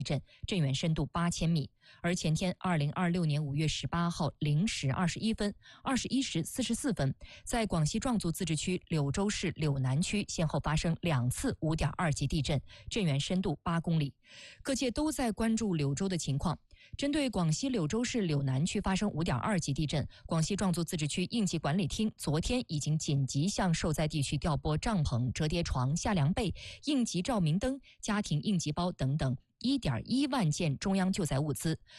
震，震源深度8000米。而前天2026年5月18号0时21分、21时44分，在广西壮族自治区柳州市柳南区先后发生2次5.2级地震，震源深度8公里。各界都在关注柳州的情况。针对广西柳州市柳南区发生5.2级地震，广西壮族自治区应急管理厅昨天已经紧急向受灾地区调拨帐篷、折叠床、下凉被、应急照明灯、家庭应急包等等1.1万件中央救灾物资。